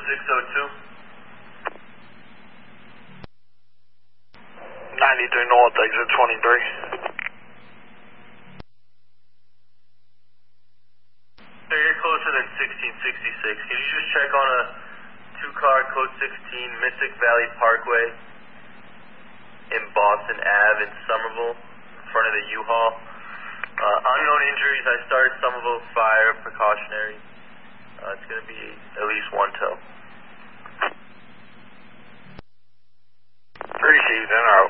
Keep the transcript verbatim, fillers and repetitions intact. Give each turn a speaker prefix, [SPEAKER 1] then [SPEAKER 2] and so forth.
[SPEAKER 1] six oh two.
[SPEAKER 2] ninety-three North, exit twenty-three.
[SPEAKER 1] So you're closer than sixteen sixty-six. Can you just check on a two-car code sixteen Mystic Valley Parkway in Boston Ave in Somerville, in front of the U-Haul? Uh, unknown injuries. I started Somerville Fire, precautionary. Uh, it's going to be at least one tow.
[SPEAKER 2] Received, N R